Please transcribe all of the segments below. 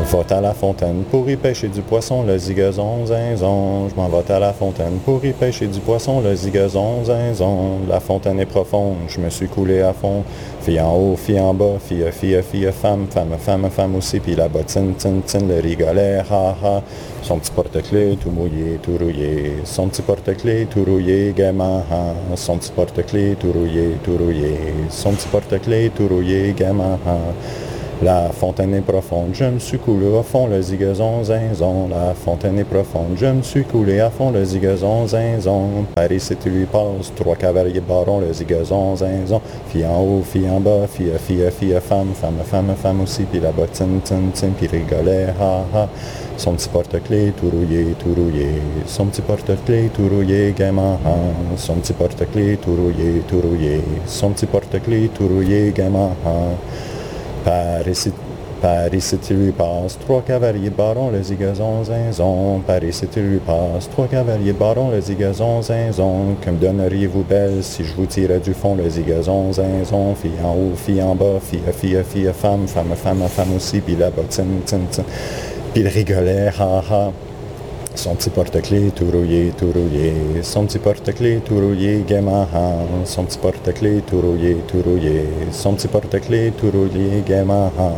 Va à la fontaine pour y pêcher du poisson, le zigazon, zinzon. Je m'en vais à la fontaine pour y pêcher du poisson, le zigazon, zinzon. La fontaine est profonde, je me suis coulé à fond. Fille en haut, fille en bas, fille, femme, femme aussi. Puis la bottine, tin, le rigolet, ha ha. Son petit porte-clés tout mouillé, tout rouillé. Son petit porte-clés tout rouillé, gaiement, ha. Son petit porte-clés tout rouillé, tout rouillé. Son petit porte-clés tout rouillé, gaiement, ha. La fontaine est profonde, je me suis coulé à fond, le zigazon, zinzon. La fontaine est profonde, je me suis coulé à fond, le zigazon, zinzon. Paris, si tu lui passes, 3 cavaliers barons, le zigazon, zinzon. Fille en haut, fille en bas, fille, femme aussi. Puis la bottine, tin, puis rigolet, ha ha. Son petit porte-clés tout rouillé, tout rouillé. Son petit porte-clés tout rouillé, gaiement, ha. Son petit porte-clés tout rouillé, tout rouillé. Son petit porte-clés tout rouillé, gaiement, ha. Paris, si tu lui passes, 3 cavaliers barons, le zigazon, zinzon. Paris, si tu lui passes, 3 cavaliers barons, le zigazon, zinzon. Que me donneriez-vous belle si je vous tirais du fond, le zigazon, zinzon. Fille en haut, fille en bas, fille, femme aussi. Puis la bottine, tin. Puis le rigolet, ha ha. Son petit porte-clés tout rouillé, tout rouillé. Son petit porte-clés tout rouillé, gaiement, ha. Son petit porte-clés tout rouillé, tout rouillé. Son petit porte-clés tout rouillé, gaiement, ha.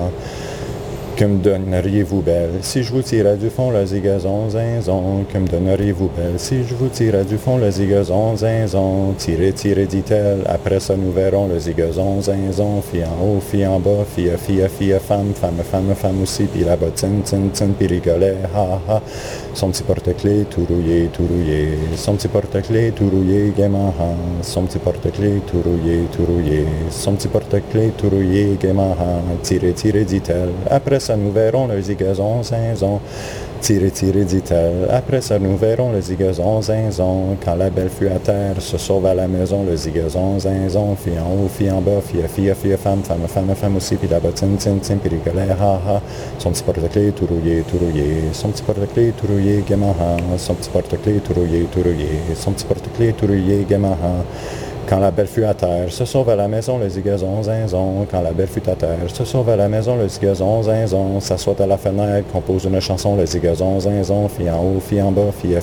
Que me donneriez-vous belle si je vous tirais du fond, le zigazon, zinzon. Que me donneriez-vous belle si je vous tirais du fond, le zigazon, zinzon. Tirez, dit-elle, après ça nous verrons le zigazon, zinzon. Fille en haut, fille en bas, fille, femme aussi. Puis la bottine, tin, puis rigolet, ha ha. Son petit porte-clés tout rouillé, tout rouillé. Son petit porte-clés tout rouillé, gaiement, ha. Son petit porte-clés tout rouillé, tout rouillé. Son petit porte-clés tout rouillé, gaiement, ha. Tirez, dit-elle, après ça nous verrons le zigazon, zinzon. Tirez, dit-elle, après ça nous verrons le zigazon, zinzon. Quand la belle fut à terre, se sauve à la maison, le zigazon, zinzon. Fille en haut, fille en bas, fille, femme aussi. Puis la bottine, tin, puis rigolet, ha ha. Son petit porte-clés tout rouillé, tout rouillé. Son petit porte-clés tout rouillé, gaiement, ha. Son petit porte-clés tout rouillé, tout rouillé. Son petit porte-clés tout rouillé, gaiement, ha. Quand la belle fut à terre, se sauve à la maison le zigazon, zinzon. Quand la belle fut à terre, se sauve à la maison le zigazon, zinzon. S'assoit à la fenêtre, compose une chanson, le zigazon, zinzon. Fille en haut, fille en bas, fille,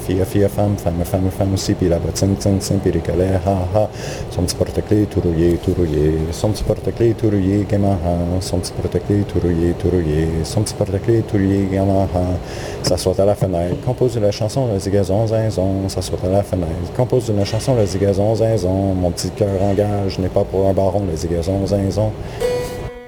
femme aussi. Puis la bottine, tin, puis rigolet, ha ha. Son petit porte-clés tout rouillé, tout rouillé. Son petit porte-clés tout rouillé, gaiement, ha. Son petit porte-clés tout rouillé, tout rouillé. Son petit porte-clés tout rouillé, gaiement, ha. S'assoit à la fenêtre, compose une chanson, le zigazon, zinzon. S'assoit à la fenêtre, compose une chanson, le zigazon, zinzon. Mon petit cœur en gage n'est pas pour un baron, le zigazon, zinzon.